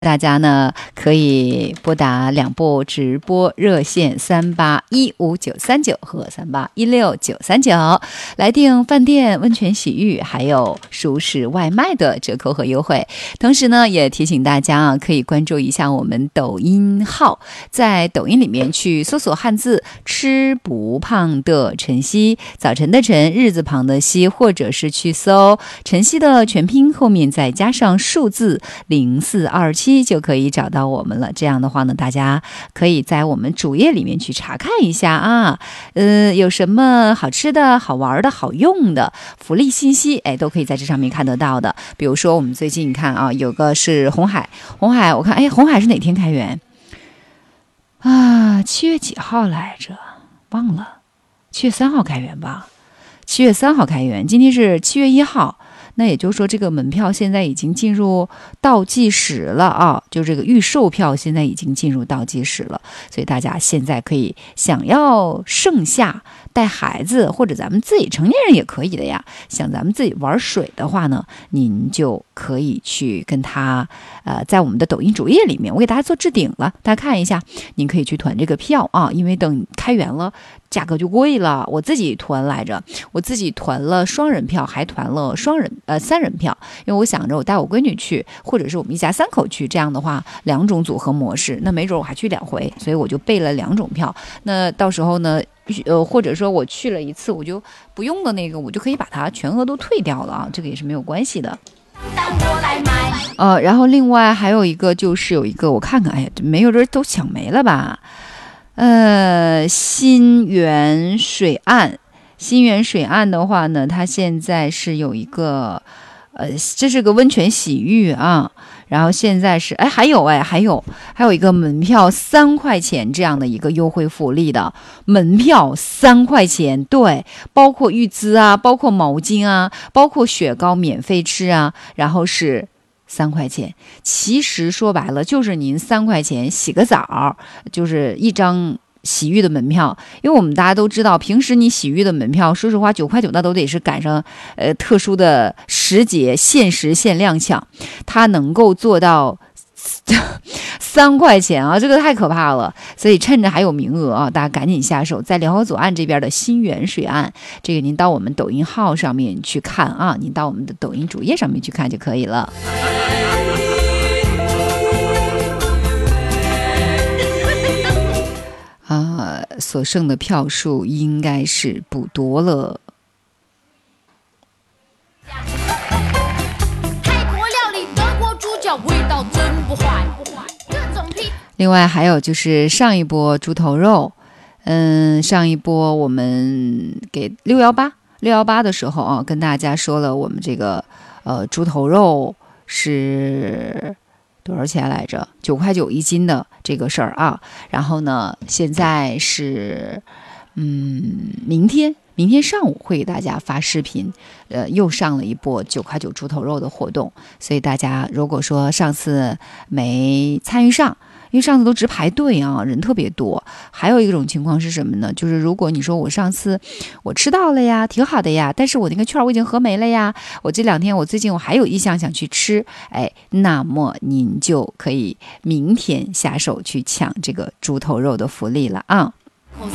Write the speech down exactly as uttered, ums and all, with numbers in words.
大家呢可以拨打两部直播热线三八一五九三九和三八一六九三九来订饭店、温泉洗浴还有熟食外卖的折扣和优惠。同时呢也提醒大家啊，可以关注一下我们抖音号，在抖音里面去搜索汉字吃不胖的晨曦，早晨的晨，日字旁的曦，或者是去搜晨曦的全拼后面再加上数字零四二七就可以找到我们了。这样的话呢，大家可以在我们主页里面去查看一下啊，呃，有什么好吃的、好玩的、好用的福利信息，哎，都可以在这上面看得到的。比如说我们最近你看啊，有个是红海，红海我看，哎，红海是哪天开园啊？七月几号来着？忘了，七月三号开园吧？七月三号开园，今天是七月一号。那也就是说这个门票现在已经进入倒计时了啊，就这个预售票现在已经进入倒计时了，所以大家现在可以想要盛夏带孩子或者咱们自己成年人也可以的呀，想咱们自己玩水的话呢，您就可以去跟他呃，在我们的抖音主页里面我给大家做置顶了，大家看一下，您可以去团这个票啊，因为等开园了价格就贵了，我自己团来着，我自己团了双人票，还团了双人呃三人票，因为我想着我带我闺女去，或者是我们一家三口去，这样的话两种组合模式，那没准我还去两回，所以我就备了两种票。那到时候呢，呃，或者说我去了一次，我就不用的那个，我就可以把它全额都退掉了啊，这个也是没有关系的。呃，然后另外还有一个就是有一个我看看，哎呀，没有人都抢没了吧？呃，新源水岸，新源水岸的话呢，它现在是有一个，呃，这是个温泉洗浴啊。然后现在是，哎，还有哎，还有还有一个门票三块钱这样的一个优惠福利的，门票三块钱，对，包括浴姿啊，包括毛巾啊，包括雪糕免费吃啊，然后是三块钱。其实说白了就是您三块钱洗个澡，就是一张洗浴的门票，因为我们大家都知道，平时你洗浴的门票，说实话九块九那都得是赶上呃特殊的时节，限时限量抢，它能够做到三块钱啊，这个太可怕了。所以趁着还有名额啊，大家赶紧下手，在辽河左岸这边的新源水岸，这个您到我们抖音号上面去看啊，您到我们的抖音主页上面去看就可以了。啊，所剩的票数应该是不多了。泰国料理，德国猪脚，味道真不坏。另外还有就是上一波猪头肉，嗯，上一波我们给六幺八六幺八的时候啊，跟大家说了我们这个呃猪头肉是多少钱来着？九块九一斤的这个事儿啊。然后呢，现在是，嗯，明天明天上午会给大家发视频，呃，又上了一波九块九猪头肉的活动。所以大家如果说上次没参与上，因为上次都直排队啊，人特别多。还有一种情况是什么呢？就是如果你说我上次我吃到了呀，挺好的呀，但是我那个券我已经核没了呀，我这两天我最近我还有意向想去吃，哎，那么您就可以明天下手去抢这个猪头肉的福利了啊。